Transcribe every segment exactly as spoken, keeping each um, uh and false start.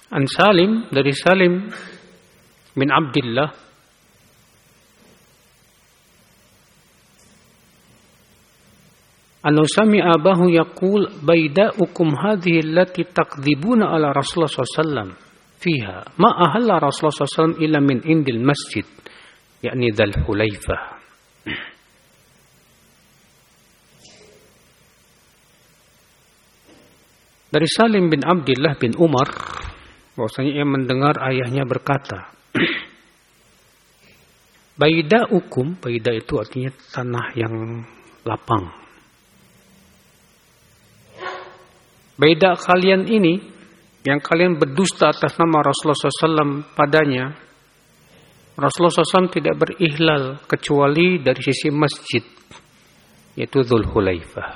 An Salim, dari Salim bin Abdullah annahu sami'a abahu yaqul bayda'ukum hadhihi allati takdzibuna ala Rasulullah sallallahu alaihi wasallam fiha ma ahalla Rasulullah sallallahu alaihi wasallam illa min indil masjid yakni Dzul Hulaifah. Dari Salim bin Abdullah bin Umar bahwasanya ia mendengar ayahnya berkata, bayda'ukum, bayda itu artinya tanah yang lapang. Bayda kalian ini yang kalian berdusta atas nama Rasulullah sallallahu alaihi wasallam padanya, Rasulullah sallallahu alaihi wasallam tidak berihlal kecuali dari sisi masjid, yaitu Dzul Hulaifah.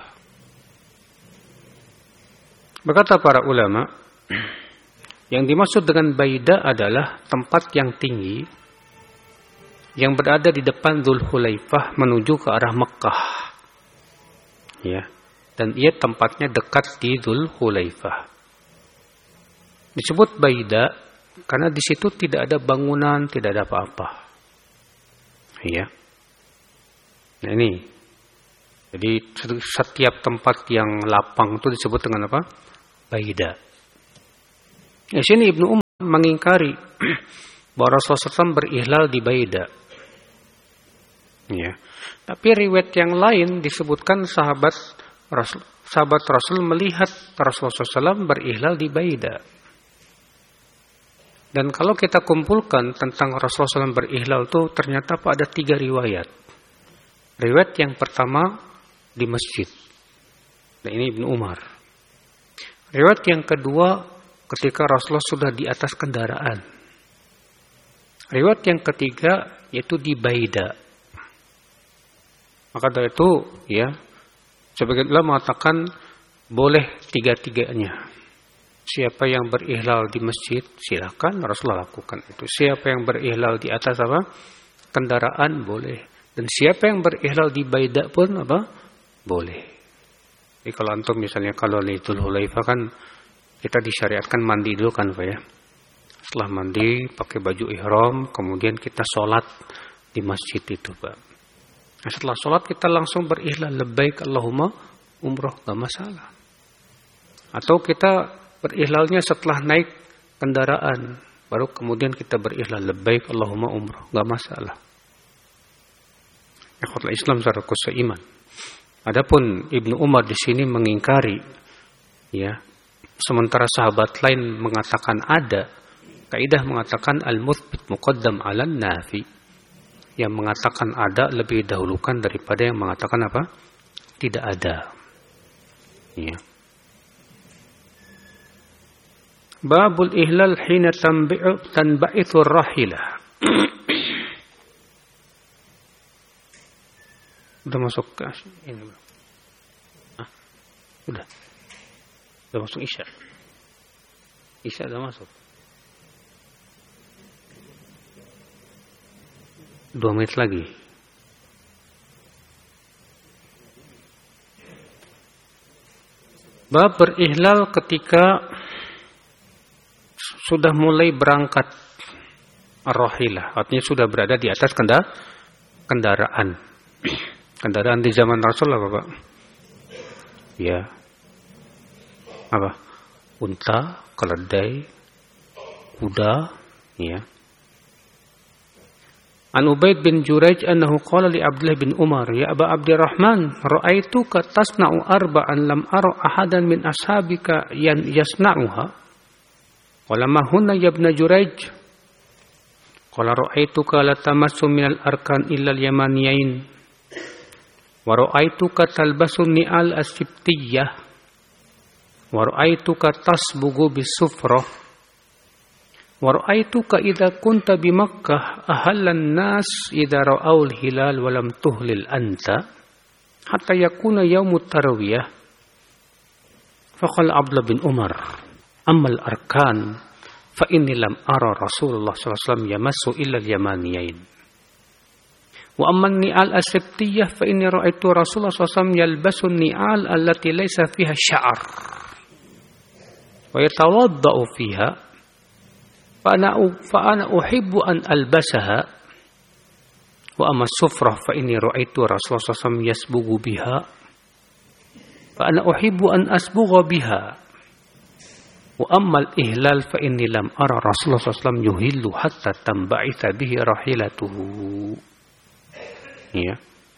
Berkata para ulama, yang dimaksud dengan Baida adalah tempat yang tinggi yang berada di depan Dzul Hulaifah menuju ke arah Mekah. Ya, dan ia tempatnya dekat di Dzul Hulaifah. Disebut Baida karena di situ tidak ada bangunan, tidak ada apa-apa. Ya. Nah ini. Jadi setiap tempat yang lapang itu disebut dengan apa? Baida. Di sini Ibnu Umar mengingkari bahwa Rasulullah shallallahu alaihi wasallam berihlal di Baida. Ya. Tapi riwayat yang lain disebutkan sahabat Rasul, sahabat Rasul melihat Rasulullah shallallahu alaihi wasallam berihlal di Baida. Dan kalau kita kumpulkan tentang Rasulullah shallallahu alaihi wasallam berihlal itu ternyata Pak ada tiga riwayat. Riwayat yang pertama di masjid. Nah ini Ibnu Umar. Riwayat yang kedua ketika Rasulullah sudah di atas kendaraan. Riwayat yang ketiga yaitu di Baida. Maka dari itu ya sebagian ulama mengatakan boleh tiga-tiganya. Siapa yang berihlal di masjid silakan Rasulullah lakukan itu. Siapa yang berihlal di atas apa? Kendaraan boleh. Dan siapa yang berihlal di Baida pun apa? Boleh. Jadi kalau antum misalnya kalau di Dzul Hulaifah kan kita disyariatkan mandi dulu kan Pak ya. Setelah mandi pakai baju ihram, kemudian kita sholat di masjid itu Pak. Nah, setelah sholat kita langsung berihlal labbaik Allahumma umroh, gak masalah. Atau kita berihlalnya setelah naik kendaraan, baru kemudian kita berihlal labbaik Allahumma umroh, gak masalah. Ikhwatul Islam secara khusus iman. Adapun Ibnu Umar di sini mengingkari, ya, sementara sahabat lain mengatakan ada, kaidah mengatakan al-muthbit muqaddam 'alan nafi, yang mengatakan ada lebih dahulukan daripada yang mengatakan apa? Tidak ada. Ya. Babul ihlal hina tanbi'u tanba'ithu rahilah. Udah masuk ke ini belum? Ah, udah. Udah masuk Isya. Isya udah masuk. Dua menit lagi. Bab berihlal ketika sudah mulai berangkat ar-rahilah, artinya sudah berada di atas kenda, kendaraan. Kendaraan di zaman Rasul apa Pak? Ya. Apa? Unta, keledai, kuda, ya. An Ubaid bin Jurayj annahu qala li Abdullah bin Umar, ya Aba Abdurrahman, ra'aituka tasna'u arba'an lam ara ahadan min ashabika yan yasna'uha. Qala ma hunna ya Ibn Jurayj? Qala ra'aituka la tamassu minal arkan illa al-yamaniyain. Wa ra'aituka talbasu ni'al as-sibtiyah. Wa ra'aituka tasbugu bis-sufrah. Wa ra'aituka idza kunta bi Makkah ahallan nas idza ra'aul hilal wa lam tuhlil anta hatta yakuna yaumut tarwiyah. Faqala Abdullah bin Umar, ammal arkan fa inni lam ara Rasulullah sallallahu alaihi wasallam yamassu illa al-yamaniyain. Wa amman ni'al as-sibtiyah fa inni ra'aitu Rasulullah sallallahu alaihi wasallam yalbasu ni'al allati laysa fiha sya'r wa yatawaddau fiha فأنا فأنا أحب أن ألبسها وأما السفرة فإني رأيت رسول الله صلى الله عليه وسلم يصبغ بها فأنا أحب أن أصبغ بها وأما الإهلال فإني لم أرى رسول الله صلى الله عليه وسلم يهل حتى تنبعث به راحلته. Ya.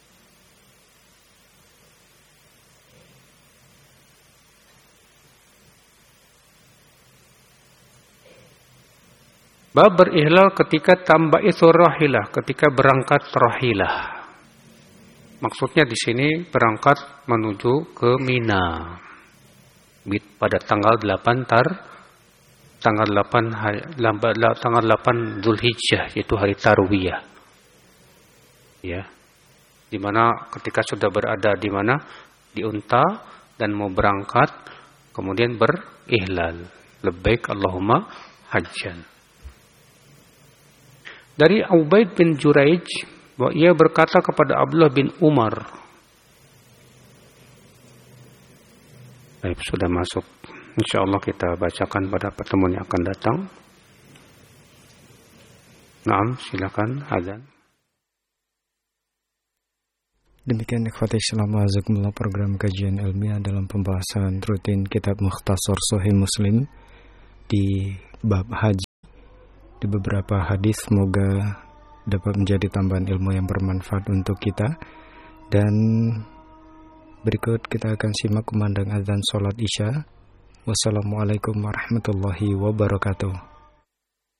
Bab berihlal ketika tamba'ithu rahilah, ketika berangkat rahilah. Maksudnya di sini berangkat menuju ke Mina. Pada tanggal delapan tar tanggal delapan hari, tanggal delapan Dzulhijjah, yaitu hari Tarwiyah. Ya. Di mana ketika sudah berada di mana di unta dan mau berangkat, kemudian berihlal, labbaik Allahumma hajjan. Dari Ubaid bin Juraij, bahwa ia berkata kepada Abdullah bin Umar. Baik, sudah masuk. Insyaallah kita bacakan pada pertemuan yang akan datang. Naam, silakan azan. Demikian ikhwati Islam azakumullah, program kajian ilmiah dalam pembahasan rutin kitab Mukhtasar Sahih Muslim di bab haji. Di beberapa hadis, semoga dapat menjadi tambahan ilmu yang bermanfaat untuk kita. Dan berikut kita akan simak kumandang azan sholat isya. Wassalamualaikum warahmatullahi wabarakatuh.